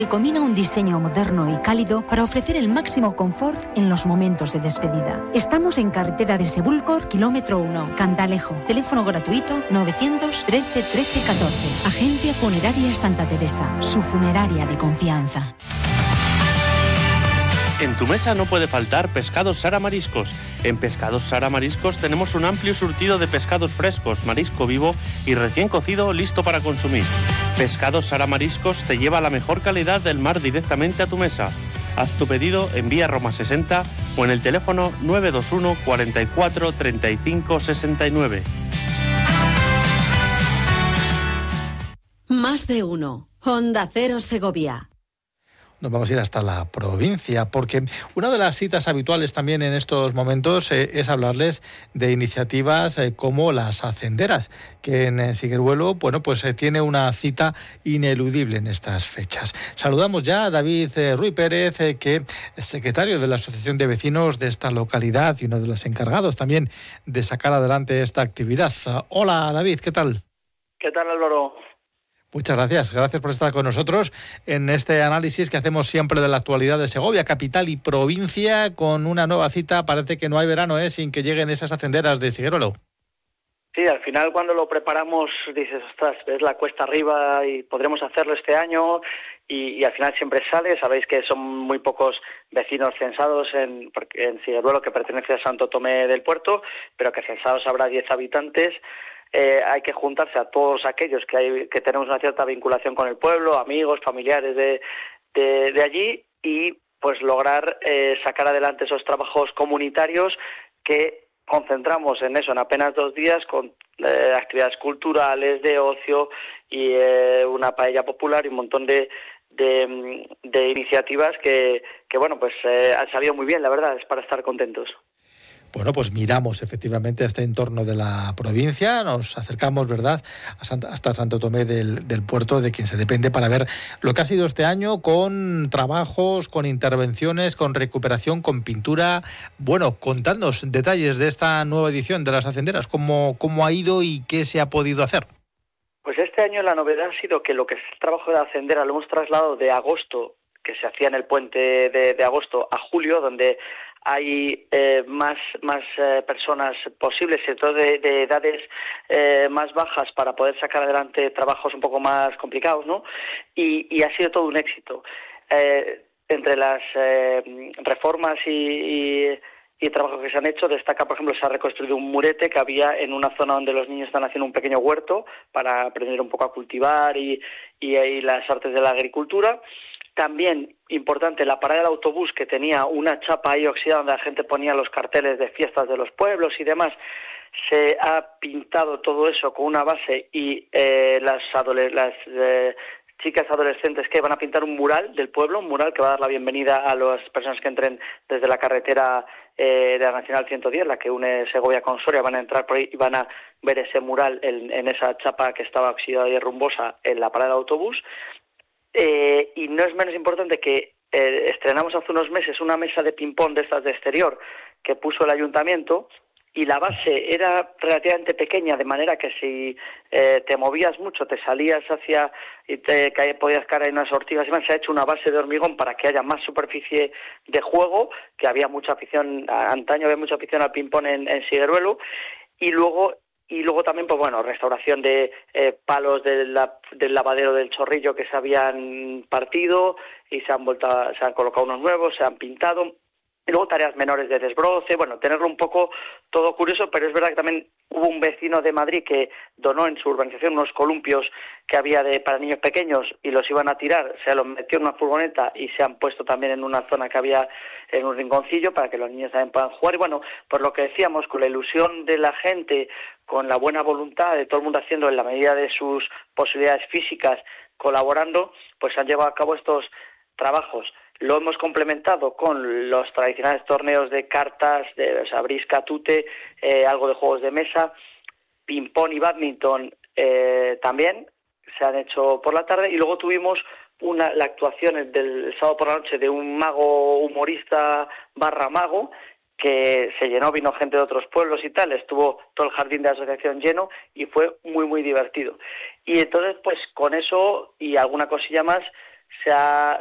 Y combina un diseño moderno y cálido para ofrecer el máximo confort en los momentos de despedida. Estamos en carretera de Sebúlcor, kilómetro 1, Cantalejo. Teléfono gratuito 913 13 14. Agencia Funeraria Santa Teresa, su funeraria de confianza. En tu mesa no puede faltar Pescados Sara Mariscos. En Pescados Sara Mariscos tenemos un amplio surtido de pescados frescos, marisco vivo y recién cocido listo para consumir. Pescados Sara Mariscos te lleva la mejor calidad del mar directamente a tu mesa. Haz tu pedido en vía Roma 60 o en el teléfono 921 44 35 69. Más de uno. Onda Cero Segovia. Nos vamos a ir hasta la provincia, porque una de las citas habituales también en estos momentos es hablarles de iniciativas como las hacenderas, que en Sigueruelo, tiene una cita ineludible en estas fechas. Saludamos ya a David Ruy Pérez, que es secretario de la Asociación de Vecinos de esta localidad y uno de los encargados también de sacar adelante esta actividad. Hola David, ¿qué tal? ¿Qué tal, Álvaro? Muchas gracias por estar con nosotros en este análisis que hacemos siempre de la actualidad de Segovia, capital y provincia, con una nueva cita. Parece que no hay verano sin que lleguen esas hacenderas de Sigueruelo. Sí, al final cuando lo preparamos dices, ostras, ves la cuesta arriba y podremos hacerlo este año y al final siempre sale. Sabéis que son muy pocos vecinos censados en Sigueruelo, que pertenece a Santo Tomé del Puerto, pero que censados habrá 10 habitantes. Hay que juntarse a todos aquellos que tenemos una cierta vinculación con el pueblo, amigos, familiares de allí, y pues lograr sacar adelante esos trabajos comunitarios que concentramos en eso, en apenas 2 días, con actividades culturales, de ocio y una paella popular y un montón de iniciativas que han salido muy bien, la verdad, es para estar contentos. Bueno, pues miramos efectivamente a este entorno de la provincia, nos acercamos, ¿verdad?, hasta Santo Tomé del Puerto, de quien se depende, para ver lo que ha sido este año, con trabajos, con intervenciones, con recuperación, con pintura. Bueno, contadnos detalles de esta nueva edición de las hacenderas, cómo ha ido y qué se ha podido hacer. Pues este año la novedad ha sido que lo que es el trabajo de hacendera lo hemos trasladado de agosto, que se hacía en el puente de agosto, a julio, donde hay más personas posibles, sobre todo de edades más bajas, para poder sacar adelante trabajos un poco más complicados, ¿no? Y ha sido todo un éxito. Entre las reformas y trabajos que se han hecho, destaca, por ejemplo, se ha reconstruido un murete que había en una zona donde los niños están haciendo un pequeño huerto para aprender un poco a cultivar y las artes de la agricultura. También, importante, la parada del autobús, que tenía una chapa ahí oxidada donde la gente ponía los carteles de fiestas de los pueblos y demás, se ha pintado todo eso con una base y las chicas adolescentes que van a pintar un mural del pueblo, un mural que va a dar la bienvenida a las personas que entren desde la carretera de la Nacional 110, la que une Segovia con Soria. Van a entrar por ahí y van a ver ese mural en esa chapa que estaba oxidada y rumbosa en la parada del autobús. Y no es menos importante que estrenamos hace unos meses una mesa de ping-pong de estas de exterior que puso el ayuntamiento, y la base era relativamente pequeña, de manera que si te movías mucho, te salías hacia y podías caer en unas ortigas y más. Se ha hecho una base de hormigón para que haya más superficie de juego, que había mucha afición, antaño había mucha afición al ping-pong en Sigueruelo. Y luego también, pues bueno, restauración de palos del lavadero del Chorrillo que se habían partido y se han colocado unos nuevos, se han pintado. Y luego tareas menores de desbroce, bueno, tenerlo un poco todo curioso, pero es verdad que también hubo un vecino de Madrid que donó en su urbanización unos columpios que había para niños pequeños y los iban a tirar, se los metió en una furgoneta y se han puesto también en una zona que había en un rinconcillo para que los niños también puedan jugar. Y bueno, por lo que decíamos, con la ilusión de la gente, con la buena voluntad de todo el mundo haciendo en la medida de sus posibilidades físicas, colaborando, pues han llevado a cabo estos trabajos. Lo hemos complementado con los tradicionales torneos de cartas, brisca, tute, algo de juegos de mesa, ping-pong y badminton también se han hecho por la tarde. Y luego tuvimos la actuación del sábado por la noche de un mago humorista / mago, que se llenó, vino gente de otros pueblos y tal, estuvo todo el jardín de la asociación lleno y fue muy, muy divertido. Y entonces, pues con eso y alguna cosilla más, se ha